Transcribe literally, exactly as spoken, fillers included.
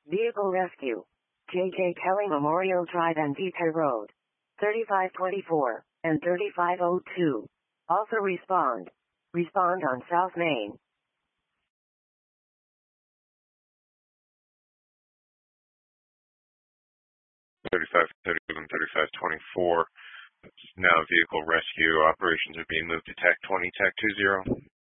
Vehicle rescue. J J Kelly Memorial Drive and Dieter Road. thirty-five twenty-four and thirty-five oh two. Also respond. Respond on South Main. thirty-five thirty-seven, thirty-five twenty-four. Now vehicle rescue operations are being moved to TAC twenty, TAC two zero.